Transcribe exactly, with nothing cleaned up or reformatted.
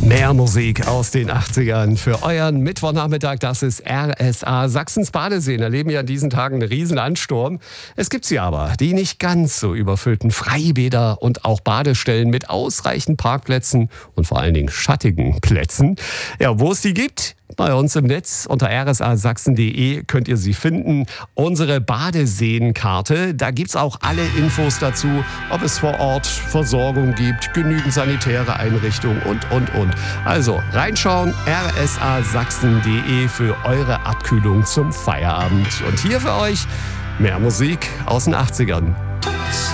Mehr Musik aus den achtzigern für euren Mittwochnachmittag. Das ist R S A. Sachsens Badeseen erleben ja in diesen Tagen einen riesen Ansturm. Es gibt sie aber, die nicht ganz so überfüllten Freibäder und auch Badestellen mit ausreichend Parkplätzen und vor allen Dingen schattigen Plätzen. Ja, wo es die gibt? Bei uns im Netz unter r s a sachsen punkt d e könnt ihr sie finden. Unsere Badeseenkarte, da gibt's auch alle Infos dazu, ob es vor Ort Versorgung gibt, genügend sanitäre Einrichtungen und, und, und. Also reinschauen, r s a sachsen punkt d e für eure Abkühlung zum Feierabend. Und hier für euch mehr Musik aus den achtzigern.